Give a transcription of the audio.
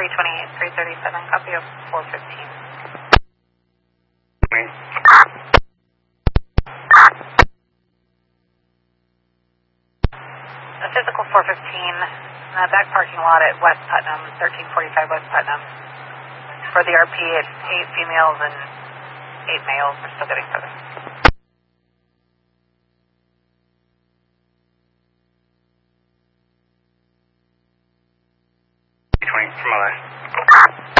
328, 337, copy of 415. The physical 415, back parking lot at West Putnam, 1345 West Putnam. For the RP, it's 8 females and 8 males. We're still getting service. From my